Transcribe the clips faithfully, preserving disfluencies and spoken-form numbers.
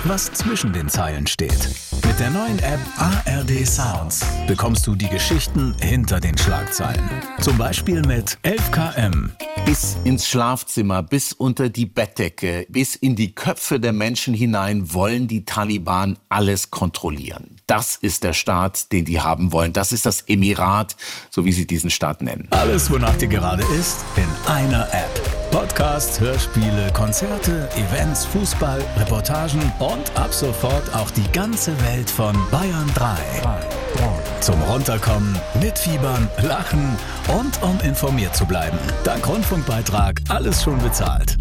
was zwischen den Zeilen steht. Mit der neuen App A R D Sounds bekommst du die Geschichten hinter den Schlagzeilen. Zum Beispiel mit elf Kilometer pro Stunde. Bis ins Schlafzimmer, bis unter die Bettdecke, bis in die Köpfe der Menschen hinein wollen die Taliban alles kontrollieren. Das ist der Staat, den die haben wollen. Das ist das Emirat, so wie sie diesen Staat nennen. Alles, wonach dir gerade ist, in einer App. Podcasts, Hörspiele, Konzerte, Events, Fußball, Reportagen und ab sofort auch die ganze Welt von Bayern drei. Zum Runterkommen, mitfiebern, lachen und um informiert zu bleiben. Dank Rundfunkbeitrag alles schon bezahlt.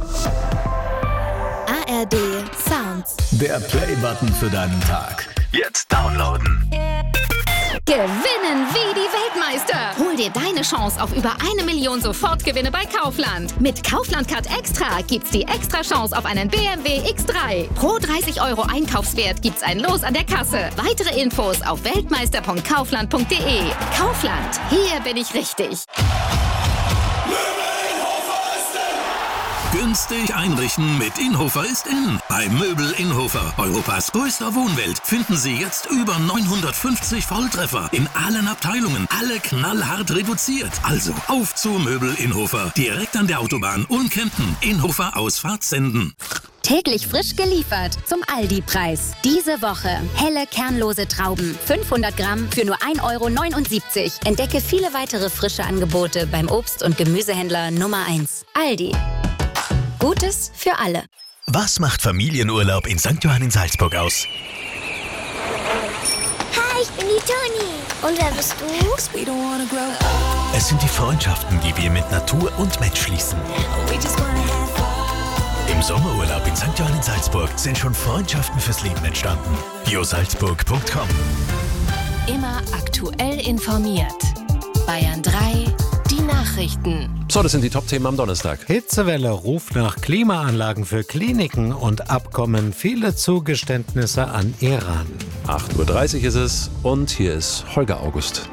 A R D Sounds. Der Play-Button für deinen Tag. Jetzt downloaden. Gewinnen wie die Weltmeister. Hol dir deine Chance auf über eine Million Sofortgewinne bei Kaufland. Mit Kaufland Card Extra gibt's die extra Chance auf einen B M W X drei. Pro dreißig Euro Einkaufswert gibt's ein Los an der Kasse. Weitere Infos auf weltmeister punkt kaufland punkt de. Kaufland, hier bin ich richtig. Günstig einrichten mit Inhofer ist in. Bei Möbel Inhofer, Europas größter Wohnwelt, finden Sie jetzt über neunhundertfünfzig Volltreffer in allen Abteilungen. Alle knallhart reduziert. Also auf zu Möbel Inhofer. Direkt an der Autobahn Unkempen. Inhofer Ausfahrt Senden. Täglich frisch geliefert zum Aldi-Preis. Diese Woche helle kernlose Trauben. fünfhundert Gramm für nur ein Euro neunundsiebzig. Entdecke viele weitere frische Angebote beim Obst- und Gemüsehändler Nummer eins. Aldi. Gutes für alle. Was macht Familienurlaub in Sankt Johann in Salzburg aus? Hi, ich bin die Toni. Und wer bist du? Es sind die Freundschaften, die wir mit Natur und Mensch schließen. Im Sommerurlaub in Sankt Johann in Salzburg sind schon Freundschaften fürs Leben entstanden. josalzburg punkt com. Immer aktuell informiert. Bayern drei, die Nachrichten. So, das sind die Top-Themen am Donnerstag. Hitzewelle ruft nach Klimaanlagen für Kliniken und Abkommen. Viele Zugeständnisse an Iran. acht Uhr dreißig ist es und hier ist Holger August.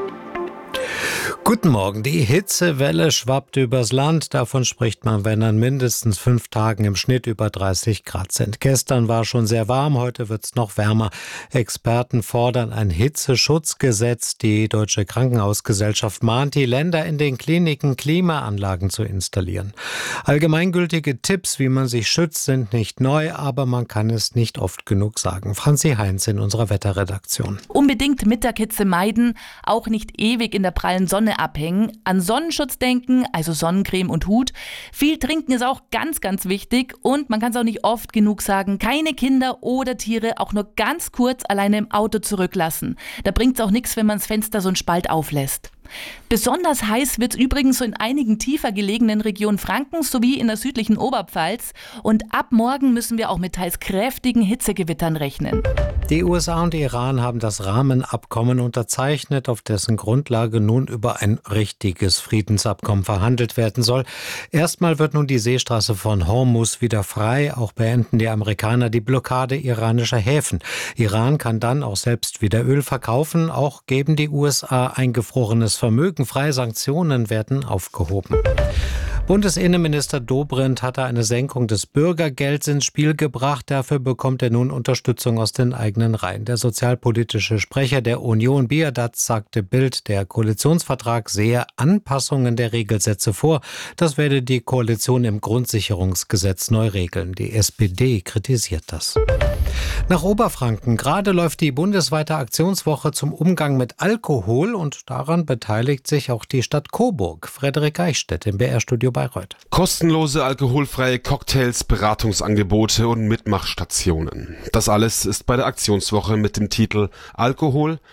Guten Morgen. Die Hitzewelle schwappt übers Land. Davon spricht man, wenn an mindestens fünf Tagen im Schnitt über dreißig Grad sind. Gestern war schon sehr warm, heute wird es noch wärmer. Experten fordern ein Hitzeschutzgesetz. Die Deutsche Krankenhausgesellschaft mahnt die Länder, in den Kliniken Klimaanlagen zu installieren. Allgemeingültige Tipps, wie man sich schützt, sind nicht neu, aber man kann es nicht oft genug sagen. Franzi Heinz in unserer Wetterredaktion. Unbedingt Mittagshitze meiden, auch nicht ewig in der prallen Sonne abhängen, an Sonnenschutz denken, also Sonnencreme und Hut. Viel trinken ist auch ganz, ganz wichtig und man kann es auch nicht oft genug sagen, keine Kinder oder Tiere auch nur ganz kurz alleine im Auto zurücklassen. Da bringt es auch nichts, wenn man das Fenster so einen Spalt auflässt. Besonders heiß wird es übrigens so in einigen tiefer gelegenen Regionen Frankens sowie in der südlichen Oberpfalz. Und ab morgen müssen wir auch mit teils kräftigen Hitzegewittern rechnen. Die U S A und Iran haben das Rahmenabkommen unterzeichnet, auf dessen Grundlage nun über ein richtiges Friedensabkommen verhandelt werden soll. Erstmal wird nun die Seestraße von Hormuz wieder frei. Auch beenden die Amerikaner die Blockade iranischer Häfen. Iran kann dann auch selbst wieder Öl verkaufen. Auch geben die U S A eingefrorenes Vermögen frei. Sanktionen werden aufgehoben. Bundesinnenminister Dobrindt hatte eine Senkung des Bürgergelds ins Spiel gebracht. Dafür bekommt er nun Unterstützung aus den eigenen Reihen. Der sozialpolitische Sprecher der Union, Bierdatz, sagte Bild, der Koalitionsvertrag sehe Anpassungen der Regelsätze vor. Das werde die Koalition im Grundsicherungsgesetz neu regeln. Die S P D kritisiert das. Nach Oberfranken. Gerade läuft die bundesweite Aktionswoche zum Umgang mit Alkohol und daran beteiligt sich auch die Stadt Coburg. Frederik Eichstädt im B R-Studio Bayreuth. Kostenlose alkoholfreie Cocktails, Beratungsangebote und Mitmachstationen. Das alles ist bei der Aktionswoche mit dem Titel Alkohol,